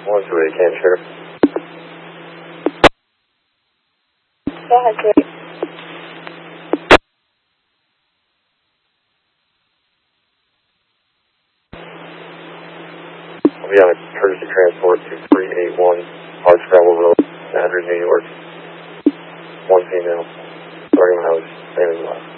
128, can share. Go ahead, please. I'll be on a courtesy transport to 381 Hardscrabble Road, Andrews, New York. 1 female, starting house, standing left.